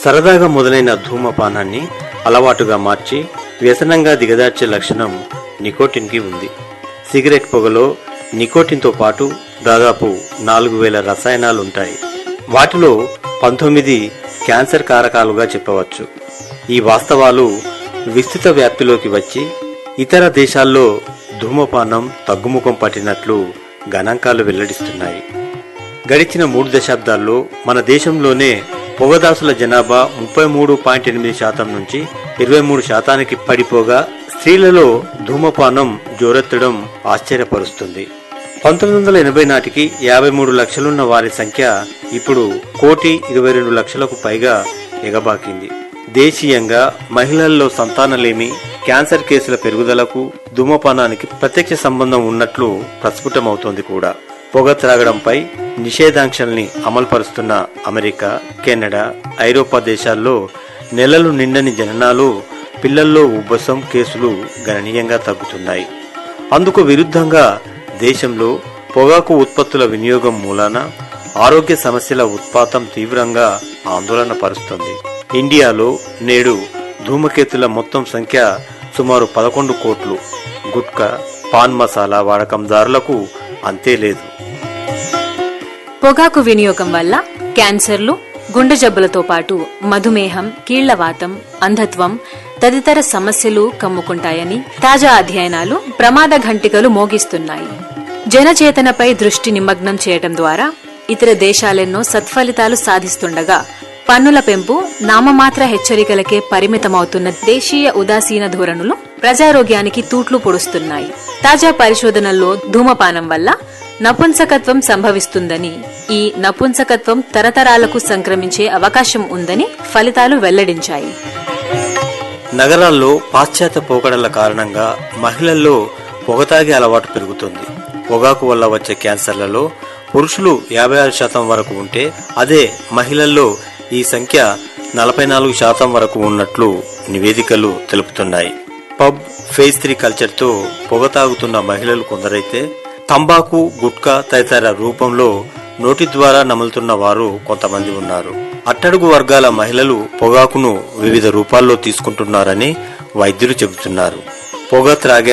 సరదాగా మొదలైన ధూమపానాన్ని అలవాటుగా మార్చి వ్యసనంగా దిగదార్చే లక్షణం నికోటిన్కి ఉంది. సిగరెట్ పొగలో నికోటిన్తో పాటు దాదాపు 4000 రసాయనాలుంటాయి. వాటిలో 19 క్యాన్సర్ కారకాలుగా చెప్పవచ్చు. ఈ వాస్తవాలు విస్తృత వ్యాప్తిలోకి వచ్చి ఇతర దేశాల్లో ధూమపానం తగ్గుముఖం పట్టినట్లు గణాంకాలు వెల్లడిస్తున్నాయి. గడిచిన 3 దశాబ్దాల్లో మన దేశంలోనే పొగదాసుల జనాభా 33.8% నుంచి 23% పడిపోగా స్త్రీలలో ధూమపానం జోరెత్తడం ఆశ్చర్యపరుస్తుంది. 1980 నాటికి 53 లక్షలున్న వారి సంఖ్య ఇప్పుడు 1,22,00,000కు పైగా ఎగబాకింది. దేశీయంగా మహిళల్లో సంతానలేమి, క్యాన్సర్ కేసుల పెరుగుదలకు ధూమపానానికి ప్రత్యక్ష సంబంధం ఉన్నట్లు ప్రస్ఫుటమవుతోంది కూడా. పొగ త్రాగడంపై నిషేధాంక్షల్ని అమలుపరుస్తున్న అమెరికా, కెనడా, ఐరోపా దేశాల్లో నెలలు నిండని జననాలు, పిల్లల్లో ఉబ్బసం కేసులు గణనీయంగా తగ్గుతున్నాయి. అందుకు విరుద్ధంగా దేశంలో పొగాకు ఉత్పత్తుల వినియోగం మూలాన ఆరోగ్య సమస్యల ఉత్పాతం తీవ్రంగా ఆందోళన పరుస్తుంది. ఇండియాలో నేడు ధూమకేతుల మొత్తం సంఖ్య సుమారు 11 కోట్లు. గుట్కా, పాన్ మసాలా వాడకందారులకు అంతే లేదు. పొగాకు వినియోగం వల్ల క్యాన్సర్లు, గుండె జబ్బులతో పాటు మధుమేహం, కీళ్లవాతం, అంధత్వం తదితర సమస్యలు కమ్ముకుంటాయని తాజా అధ్యయనాలు ప్రమాద ఘంటికలు మోగిస్తున్నాయి. జనచేతనపై దృష్టి నిమగ్నం చేయడం ద్వారా ఇతర దేశాలెన్నో సత్ఫలితాలు సాధిస్తుండగా పన్నుల పెంపు, నామమాత్ర హెచ్చరికలకే పరిమితమవుతున్న దేశీయ ఉదాసీన ధోరణులు ప్రజారోగ్యానికి తూట్లు పొడుస్తున్నాయి. తాజా పరిశోధనల్లో ధూమపానం వల్ల నపుంసకత్వం సంభవిస్తుందని, ఈ నపుంసకత్వం తరతరాలకు సంక్రమించే అవకాశం ఉందని ఫలితాలు వెల్లడించాయి. నగరాల్లో పాశ్చాత్య పోకడల కారణంగా మహిళల్లో పొగతాగే అలవాటు పెరుగుతుంది. పొగాకు వల్ల వచ్చే క్యాన్సర్లలో పురుషులు 56% వరకు ఉంటే అదే మహిళల్లో ఈ సంఖ్య 44% వరకు ఉన్నట్లు నివేదికలు తెలుపుతున్నాయి. పబ్, ఫేజ్ 3 కల్చర్తో పొగ తాగుతున్న మహిళలు కొందరైతే తంబాకు, గుట్కా తదితర రూపంలో నోటి ద్వారా నములుతున్న వారు కొంతమంది ఉన్నారు. అట్టడుగు వర్గాల మహిళలు పొగాకును వివిధ రూపాల్లో తీసుకుంటున్నారని వైద్యులు చెబుతున్నారు. పొగ త్రాగే